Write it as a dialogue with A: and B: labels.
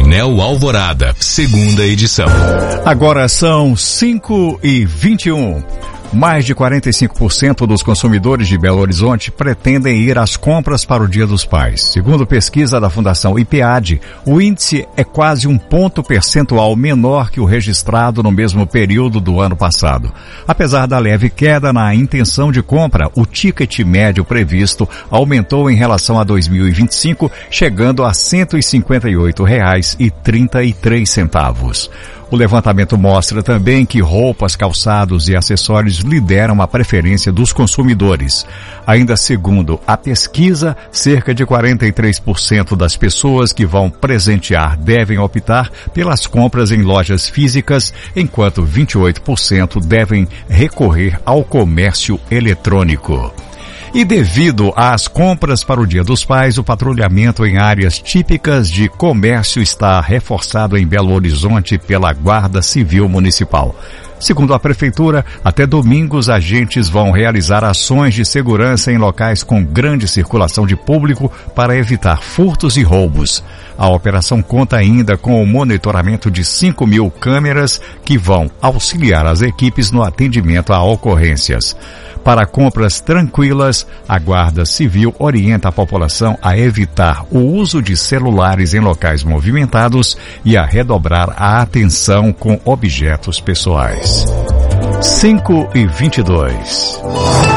A: Painel Alvorada, segunda edição.
B: Agora são 5h21. Mais de 45% dos consumidores de Belo Horizonte pretendem ir às compras para o Dia dos Pais. Segundo pesquisa da Fundação IPEAD, o índice é quase 1 ponto percentual menor que o registrado no mesmo período do ano passado. Apesar da leve queda na intenção de compra, o ticket médio previsto aumentou em relação a 2025, chegando a R$ 158,33. O levantamento mostra também que roupas, calçados e acessórios lideram a preferência dos consumidores. Ainda segundo a pesquisa, cerca de 43% das pessoas que vão presentear devem optar pelas compras em lojas físicas, enquanto 28% devem recorrer ao comércio eletrônico. E devido às compras para o Dia dos Pais, o patrulhamento em áreas típicas de comércio está reforçado em Belo Horizonte pela Guarda Civil Municipal. Segundo a Prefeitura, até domingo os agentes vão realizar ações de segurança em locais com grande circulação de público para evitar furtos e roubos. A operação conta ainda com o monitoramento de 5.000 câmeras que vão auxiliar as equipes no atendimento a ocorrências. Para compras tranquilas, a Guarda Civil orienta a população a evitar o uso de celulares em locais movimentados e a redobrar a atenção com objetos pessoais. 5h22.